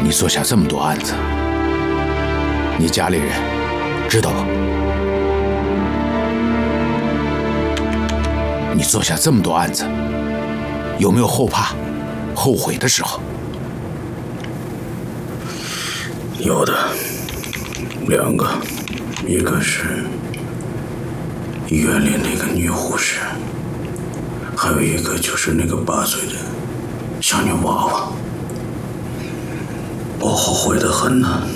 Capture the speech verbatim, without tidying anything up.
你做下这么多案子，你家里人知道吧？你做下这么多案子，有没有后怕、后悔的时候？ 有的，两个，一个是医院里那个女护士，还有一个就是那个八岁的小女娃娃。我后悔的很呢。